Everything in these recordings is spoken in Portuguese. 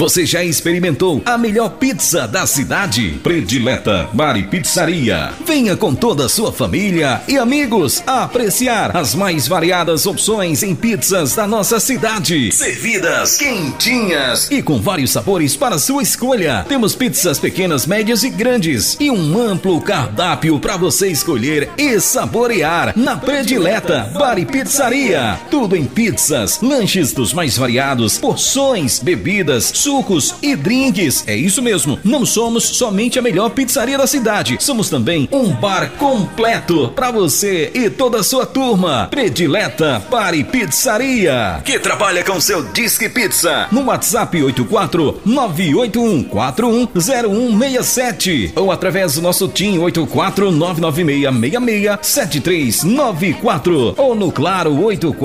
Você já experimentou a melhor pizza da cidade? Predileta Bar e Pizzaria. Venha com toda a sua família e amigos apreciar as mais variadas opções em pizzas da nossa cidade. Servidas quentinhas e com vários sabores para sua escolha. Temos pizzas pequenas, médias e grandes e um amplo cardápio para você escolher e saborear na Predileta Bar e Pizzaria. Tudo em pizzas, lanches dos mais variados, porções, bebidas, sucos e drinks. É isso mesmo, não somos somente a melhor pizzaria da cidade, somos também um bar completo para você e toda a sua turma. Predileta Bar e Pizzaria, que trabalha com seu Disque Pizza no WhatsApp 84981410167 ou através do nosso TIM 84996667394 ou no Claro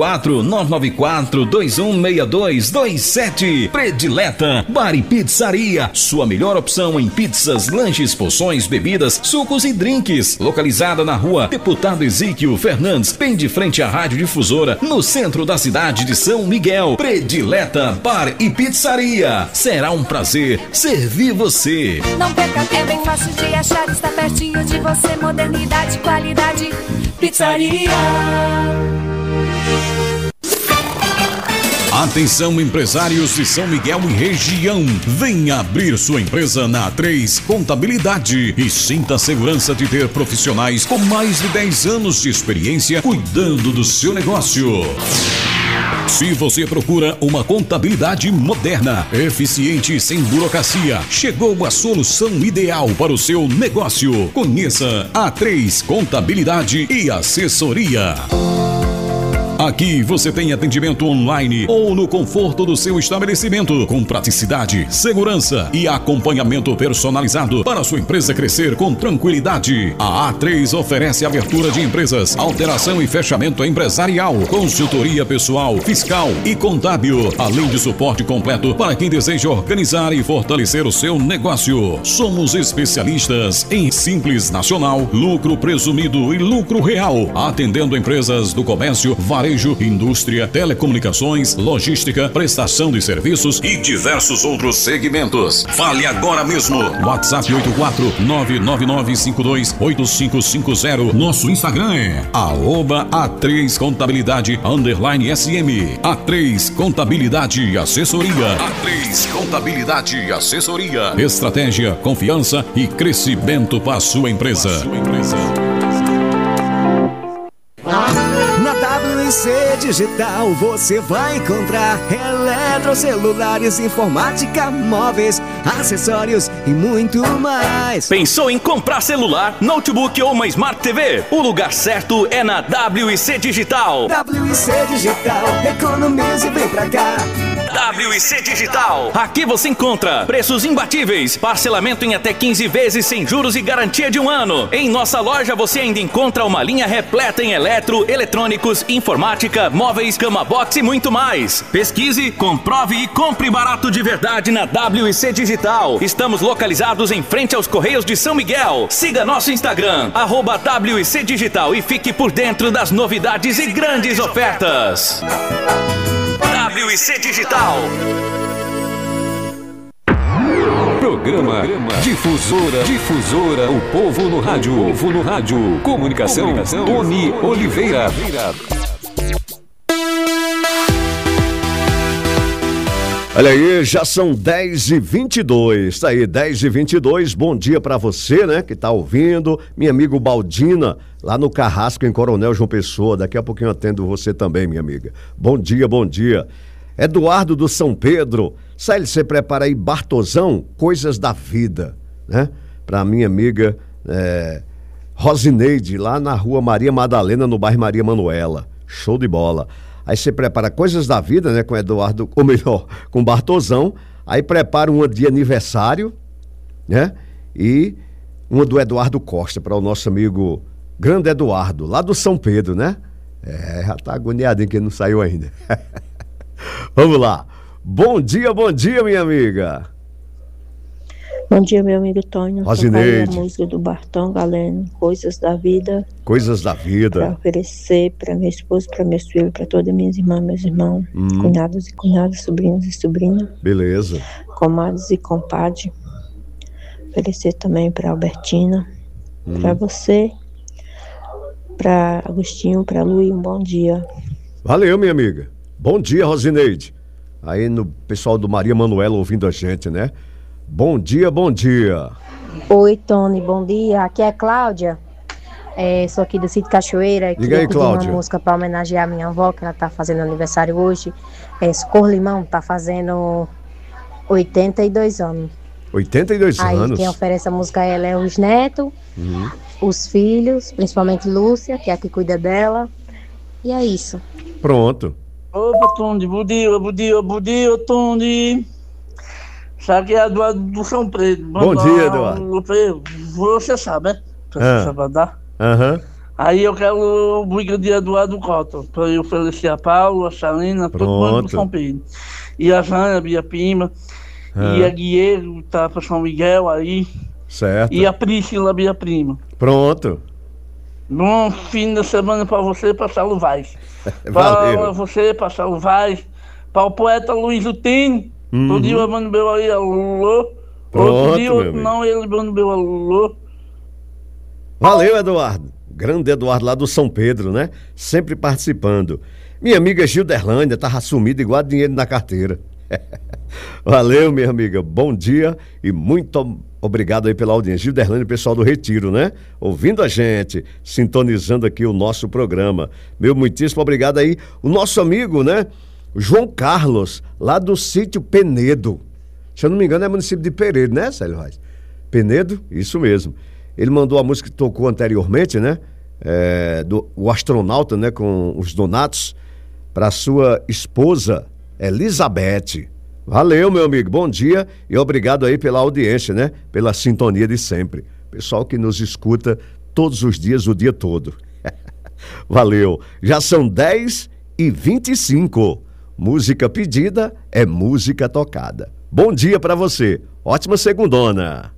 84994216227. Predileta Bar e Pizzaria, sua melhor opção em pizzas, lanches, porções, bebidas, sucos e drinks. Localizada na rua Deputado Ezequiel Fernandes, bem de frente à Rádio Difusora, no centro da cidade de São Miguel. Predileta Bar e Pizzaria. Será um prazer servir você. Não perca, é bem fácil de achar, está pertinho de você. Modernidade, qualidade, pizzaria. Atenção, empresários de São Miguel e região. Venha abrir sua empresa na A3 Contabilidade e sinta a segurança de ter profissionais com mais de 10 anos de experiência cuidando do seu negócio. Se você procura uma contabilidade moderna, eficiente e sem burocracia, chegou a solução ideal para o seu negócio. Conheça a A3 Contabilidade e Assessoria. Aqui você tem atendimento online ou no conforto do seu estabelecimento, com praticidade, segurança e acompanhamento personalizado para sua empresa crescer com tranquilidade. A A3 oferece abertura de empresas, alteração e fechamento empresarial, consultoria pessoal, fiscal e contábil, além de suporte completo para quem deseja organizar e fortalecer o seu negócio. Somos especialistas em Simples Nacional, lucro presumido e lucro real, atendendo empresas do comércio, varejo, indústria, telecomunicações, logística, prestação de serviços e diversos outros segmentos. Fale agora mesmo. WhatsApp 84999528550. Nosso Instagram é @A3 Contabilidade _SM. A3 Contabilidade e Assessoria. A3 Contabilidade e Assessoria. Estratégia, confiança e crescimento para a sua empresa. Na WC Digital você vai encontrar eletrocelulares, informática, móveis, acessórios e muito mais. Pensou em comprar celular, notebook ou uma Smart TV? O lugar certo é na WC Digital. WC Digital, economize e vem pra cá. WC Digital. Aqui você encontra preços imbatíveis, parcelamento em até 15 vezes sem juros e garantia de 1 ano. Em nossa loja você ainda encontra uma linha repleta em eletrônicos, informática, móveis, cama box e muito mais. Pesquise, comprove e compre barato de verdade na WC Digital. Estamos localizados em frente aos Correios de São Miguel. Siga nosso Instagram, @WC Digital, e fique por dentro das novidades e grandes ofertas. WC Digital. Programa Difusora, o povo no rádio. Comunicação, Tony Oliveira. Olha aí, já são 10h22, tá aí, 10h22, bom dia pra você, né, que tá ouvindo, minha amiga Baldina, lá no Carrasco, em Coronel João Pessoa, daqui a pouquinho eu atendo você também, minha amiga. Bom dia, bom dia. Eduardo do São Pedro, sai, você prepara aí, Bartosão, Coisas da Vida, né, pra minha amiga Rosineide, lá na rua Maria Madalena, no bairro Maria Manuela, show de bola. Aí você prepara Coisas da Vida, né, com Eduardo, ou melhor, com Bartosão. Aí prepara uma de aniversário, né, e uma do Eduardo Costa, para o nosso amigo Grande Eduardo, lá do São Pedro, né? Já tá agoniadinho que ele não saiu ainda. Vamos lá. Bom dia, minha amiga. Bom dia, meu amigo Tônio. Rosineide. A música do Bartão Galeno, Coisas da Vida. Coisas da Para vida. oferecer para minha esposa, para meus filhos, para todas minhas irmãs, meus irmãos, cunhados e cunhadas, sobrinhos e sobrinhas, Beleza. comadres e compadre. Oferecer também para Albertina, para você, para Agostinho, para Luí, um bom dia. Valeu, minha amiga. Bom dia, Rosineide. Aí no pessoal do Maria Manuela ouvindo a gente, né? Bom dia, bom dia. Oi, Tony, bom dia. Aqui é Cláudia. Sou aqui do Sítio Cachoeira. Diga aí, pedir Cláudia. uma música para homenagear a minha avó, que ela tá fazendo aniversário hoje. Socorro Limão, tá fazendo 82 anos. 82 Aí anos. quem oferece a música a ela é os netos, os filhos, principalmente Lúcia, que é a que cuida dela. E é isso. Pronto. Opa, Tony, bom dia, Tony. Sabe que é do São Pedro. Bom dia, Eduardo. Você sabe, né? Você sabe dar. Aham. Aí eu quero o briga de Eduardo Cota, para eu oferecer a Paulo, a Salina, todo mundo do São Pedro. E a Jana, a Bia Prima, e a Guilherme, tá para São Miguel aí. Certo. E a Priscila, Bia Prima. Pronto. Bom fim de semana para você, para Saulo Vaz. Valeu. Para você, para Saulo Vaz. Para o poeta Luiz Utini. Todo dia eu mando meu aí, alô. Pronto, Outro dia, meu outro amigo. não, ele manda meu alô. Valeu, Eduardo. Grande Eduardo lá do São Pedro, né? Sempre participando. Minha amiga Gilderlândia tava sumida igual dinheiro na carteira. Valeu, minha amiga. Bom dia e muito obrigado aí pela audiência. Gilderlândia, pessoal do Retiro, né? Ouvindo a gente, sintonizando aqui o nosso programa. Meu muitíssimo obrigado aí. O nosso amigo, né? João Carlos, lá do sítio Penedo. Se eu não me engano, é município de Pereira, né, Célio Reis? Penedo? Isso mesmo. Ele mandou a música que tocou anteriormente, né? O Astronauta, né? Com os Donatos, para sua esposa, Elizabeth. Valeu, meu amigo. Bom dia e obrigado aí pela audiência, né? Pela sintonia de sempre. Pessoal que nos escuta todos os dias, o dia todo. Valeu. Já são 10h25. Música pedida é música tocada. Bom dia para você. Ótima segundona.